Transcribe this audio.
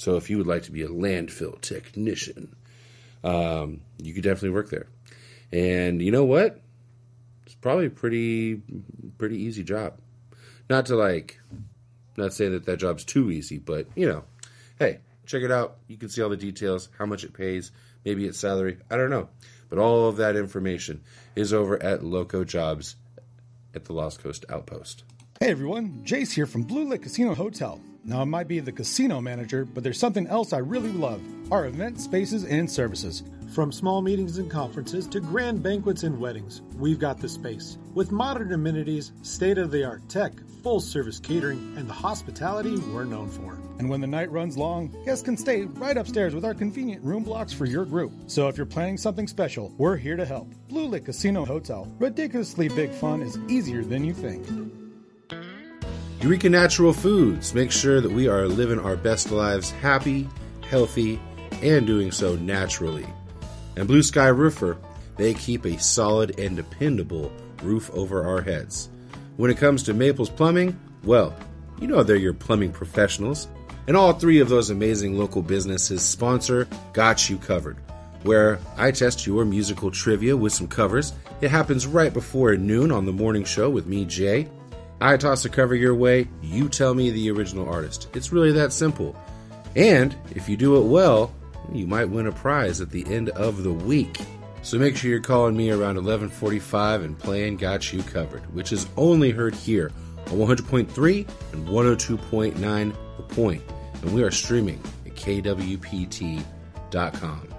So if you would like to be a landfill technician, you could definitely work there. And you know what? It's probably a pretty easy job. Not saying that job's too easy, but, hey, check it out. You can see all the details, how much it pays, maybe its salary. I don't know. But all of that information is over at Loco Jobs at the Lost Coast Outpost. Hey everyone, Jace here from Blue Lake Casino Hotel. Now I might be the casino manager, but there's something else I really love. Our event spaces and services. From small meetings and conferences to grand banquets and weddings, we've got the space. With modern amenities, state-of-the-art tech, full-service catering, and the hospitality we're known for. And when the night runs long, guests can stay right upstairs with our convenient room blocks for your group. So if you're planning something special, we're here to help. Blue Lake Casino Hotel. Ridiculously big fun is easier than you think. Eureka Natural Foods. Make sure that we are living our best lives happy, healthy, and doing so naturally. And Blue Sky Roofer, they keep a solid and dependable roof over our heads. When it comes to Maples Plumbing, well, they're your plumbing professionals. And all three of those amazing local businesses sponsor Got You Covered, where I test your musical trivia with some covers. It happens right before noon on the morning show with me, Jay. I toss a cover your way, you tell me the original artist. It's really that simple. And if you do it well, you might win a prize at the end of the week. So make sure you're calling me around 11:45 and playing Got You Covered, which is only heard here on 100.3 and 102.9 The Point. And we are streaming at kwpt.com.